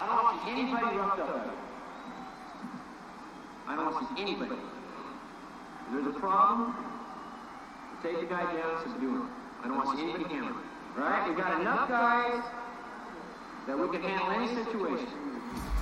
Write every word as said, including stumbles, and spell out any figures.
I don't want to see anybody roughed up out here. I don't want to see anybody. If there's a problem, take the guy down and subdue him. I don't want to see anybody hammered. All right? We've got enough guys that we can handle any situation.